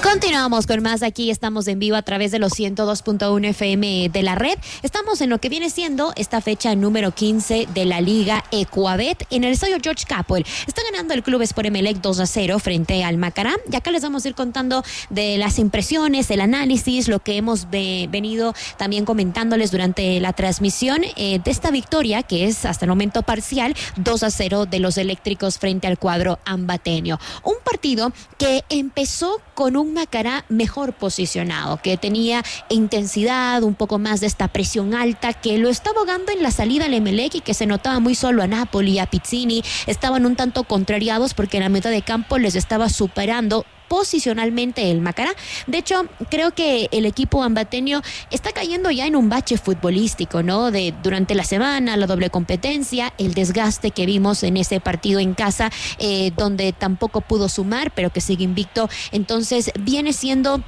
Continuamos con más. Aquí estamos en vivo a través de los 102.1 FM de la red. Estamos en lo que viene siendo esta fecha número 15 de la Liga Ecuabet en el estadio George Capwell. Está ganando el Club Sport Emelec 2-0 frente al Macará. Y acá les vamos a ir contando de las impresiones, el análisis, lo que hemos venido también comentándoles durante la transmisión de esta victoria, que es hasta el momento parcial, 2-0 de los eléctricos frente al cuadro ambateño. Un partido que empezó con un Macará mejor posicionado, que tenía intensidad, un poco más de esta presión alta, que lo estaba ahogando en la salida al Emelec y que se notaba muy solo a Napoli, a Pizzini. Estaban un tanto contrariados porque en la mitad de campo les estaba superando posicionalmente el Macará. De hecho, creo que el equipo ambateño está cayendo ya en un bache futbolístico, ¿no? Durante la semana, la doble competencia, el desgaste que vimos en ese partido en casa, donde tampoco pudo sumar, pero que sigue invicto. Entonces, viene siendo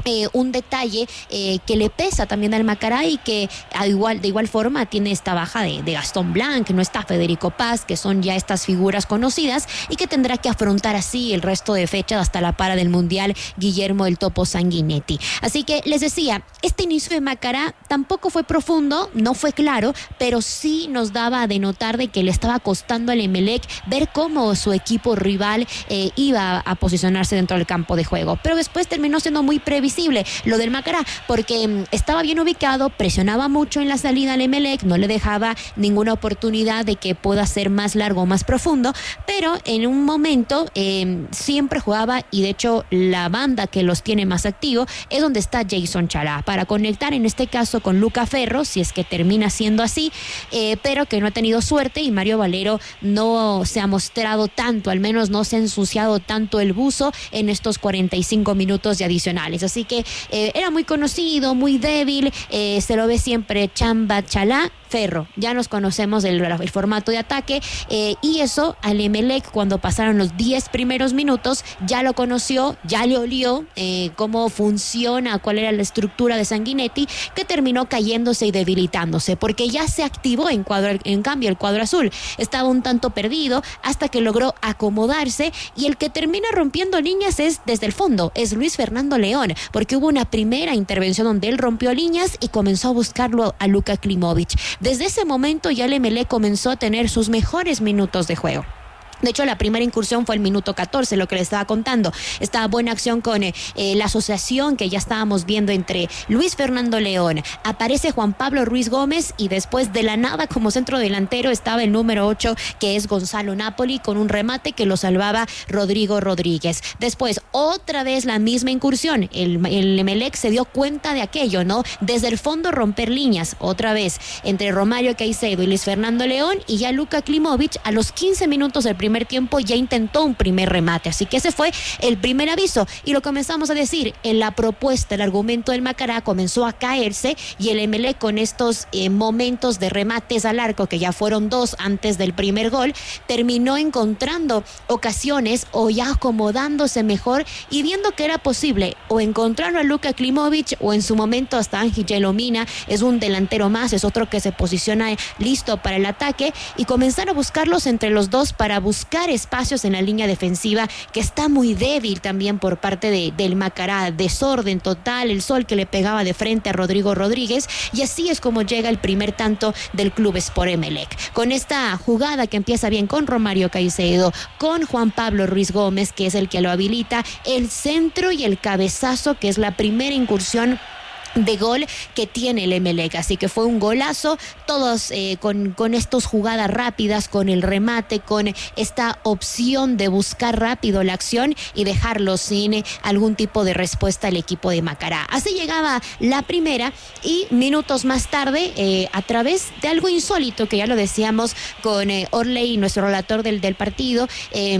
un detalle que le pesa también al Macará y que de igual forma tiene esta baja de Gastón Blanc, no está Federico Paz, que son ya estas figuras conocidas y que tendrá que afrontar así el resto de fechas hasta la para del Mundial Guillermo el Topo Sanguinetti. Así que les decía, este inicio de Macará tampoco fue profundo, no fue claro, pero sí nos daba de notar de que le estaba costando al Emelec ver cómo su equipo rival iba a posicionarse dentro del campo de juego, pero después terminó siendo muy previsible lo del Macará, porque estaba bien ubicado, presionaba mucho en la salida al Emelec, no le dejaba ninguna oportunidad de que pueda ser más largo o más profundo, pero en un momento siempre jugaba, y de hecho la banda que los tiene más activo es donde está Jason Chalá, para conectar en este caso con Luca Ferro, si es que termina siendo así, pero que no ha tenido suerte y Mario Valero no se ha mostrado tanto, al menos no se ha ensuciado tanto el buzo en estos 45 minutos de adicionales. Así que era muy conocido, muy débil, se lo ve siempre Chamba, Chalá, Ferro. Ya nos conocemos el formato de ataque y eso al Emelec cuando pasaron los 10 primeros minutos ya lo conoció, ya le olió cómo funciona, cuál era la estructura de Sanguinetti, que terminó cayéndose y debilitándose porque ya se activó en cambio el cuadro azul. Estaba un tanto perdido hasta que logró acomodarse y el que termina rompiendo líneas es desde el fondo, es Luis Fernando León, porque hubo una primera intervención donde él rompió líneas y comenzó a buscarlo a Luka Klimovic. Desde ese momento ya el Emelec comenzó a tener sus mejores minutos de juego. De hecho, la primera incursión fue el minuto 14, lo que les estaba contando. Esta buena acción con la asociación que ya estábamos viendo entre Luis Fernando León. Aparece Juan Pablo Ruiz Gómez y después de la nada como centro delantero estaba el número 8, que es Gonzalo Napoli, con un remate que lo salvaba Rodrigo Rodríguez. Después, otra vez la misma incursión. El Emelec se dio cuenta de aquello, ¿no? Desde el fondo romper líneas, otra vez, entre Romario Caicedo y Luis Fernando León, y ya Luka Klimovic a los 15 minutos del primer tiempo ya intentó un primer remate, así que ese fue el primer aviso y lo comenzamos a decir en la propuesta, el argumento del Macará comenzó a caerse y el Emelec con estos momentos de remates al arco que ya fueron 2 antes del primer gol, terminó encontrando ocasiones o ya acomodándose mejor y viendo que era posible o encontrar a Luka Klimovic o en su momento hasta Ángel Yelomina, es un delantero más, es otro que se posiciona listo para el ataque y comenzar a buscarlos entre los dos para buscar espacios en la línea defensiva que está muy débil también por parte del Macará, desorden total, el sol que le pegaba de frente a Rodrigo Rodríguez y así es como llega el primer tanto del Club Sport Emelec. Con esta jugada que empieza bien con Romario Caicedo, con Juan Pablo Ruiz Gómez que es el que lo habilita, el centro y el cabezazo que es la primera incursión de gol que tiene el Emelec, así que fue un golazo, todos con estas jugadas rápidas, con el remate, con esta opción de buscar rápido la acción y dejarlo sin algún tipo de respuesta al equipo de Macará. Así llegaba la primera y minutos más tarde, a través de algo insólito que ya lo decíamos con Orley, nuestro relator del partido,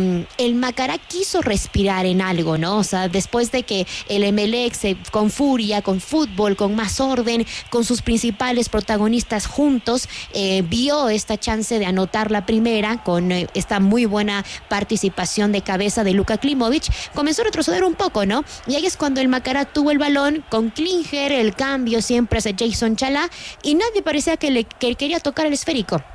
el Macará quiso respirar en algo, ¿no? O sea, después de que el Emelec con furia, con fútbol, con más orden, con sus principales protagonistas juntos, vio esta chance de anotar la primera con esta muy buena participación de cabeza de Luka Klimovic, comenzó a retroceder un poco, ¿no? Y ahí es cuando el Macará tuvo el balón con Klinger, el cambio siempre hace Jason Chalá y nadie parecía que quería tocar el esférico.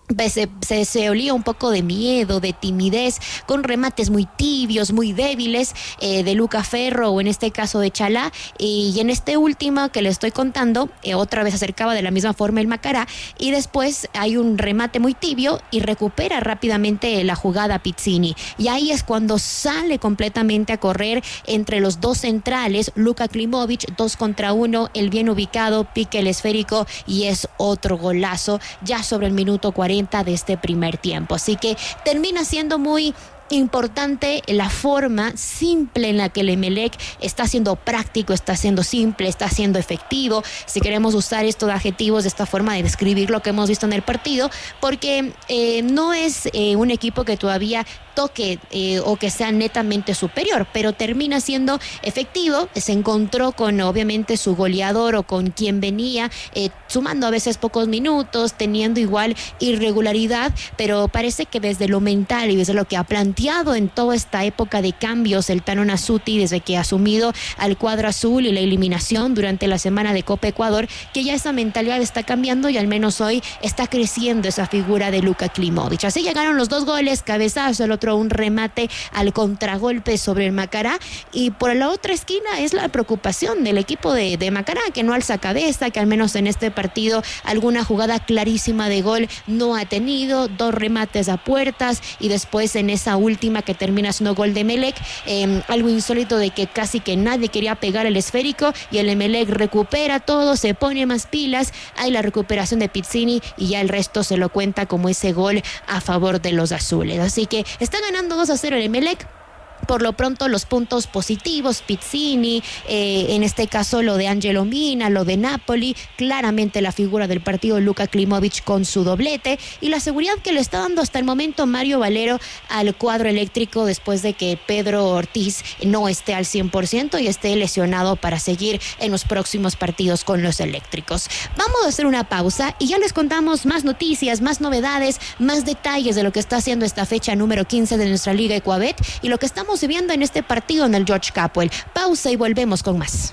se olía un poco de miedo, de timidez, con remates muy tibios, muy débiles, de Luca Ferro o en este caso de Chalá, y en este último que le estoy contando, otra vez acercaba de la misma forma el Macará, y después hay un remate muy tibio y recupera rápidamente la jugada Pizzini, y ahí es cuando sale completamente a correr entre los dos centrales, Luka Klimovic, 2 contra 1, el bien ubicado, pique el esférico y es otro golazo ya sobre el minuto 40 de este primer tiempo. Así que termina siendo muy importante la forma simple en la que el Emelec está siendo práctico, está siendo simple, está siendo efectivo, si queremos usar estos adjetivos de esta forma de describir lo que hemos visto en el partido, porque no es un equipo que todavía toque o que sea netamente superior, pero termina siendo efectivo, se encontró con obviamente su goleador o con quien venía, sumando a veces pocos minutos, teniendo igual irregularidad, pero parece que desde lo mental y desde lo que ha planteado en toda esta época de cambios el Tano Nasuti, desde que ha asumido al cuadro azul y la eliminación durante la semana de Copa Ecuador, que ya esa mentalidad está cambiando y al menos hoy está creciendo esa figura de Luka Klimovic. Así llegaron los 2 goles, cabezazo, el otro un remate al contragolpe sobre el Macará, y por la otra esquina es la preocupación del equipo de Macará, que no alza cabeza, que al menos en este partido alguna jugada clarísima de gol no ha tenido, 2 remates a puertas y después en esa última que termina siendo gol de Emelec, algo insólito de que casi que nadie quería pegar el esférico y el Emelec recupera todo, se pone más pilas, hay la recuperación de Pizzini y ya el resto se lo cuenta como ese gol a favor de los azules. Así que está ganando 2-0 el Emelec. Por lo pronto los puntos positivos, Pizzini, en este caso lo de Angelo Mina, lo de Napoli, claramente la figura del partido Luka Klimovic con su doblete y la seguridad que le está dando hasta el momento Mario Valero al cuadro eléctrico después de que Pedro Ortiz no esté al 100% y esté lesionado para seguir en los próximos partidos con los eléctricos. Vamos a hacer una pausa y ya les contamos más noticias, más novedades, más detalles de lo que está haciendo esta fecha número 15 de nuestra Liga Ecuabet y lo que estamos viendo en este partido en el George Capwell. Pausa y volvemos con más.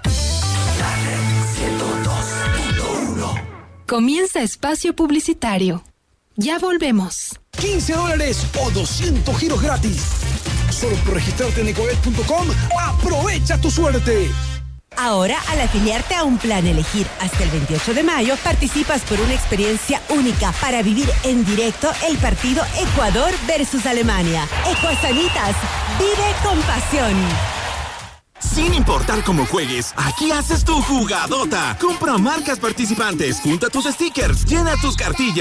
Comienza espacio publicitario. Ya volvemos. $15 o 200 giros gratis. Solo por registrarte en ecuabet.com. ¡Aprovecha tu suerte! Ahora, al afiliarte a un plan Elegir hasta el 28 de mayo, participas por una experiencia única para vivir en directo el partido Ecuador versus Alemania. Ecuasanitas, vive con pasión. Sin importar cómo juegues, aquí haces tu jugadota. Compra marcas participantes, junta tus stickers, llena tus cartillas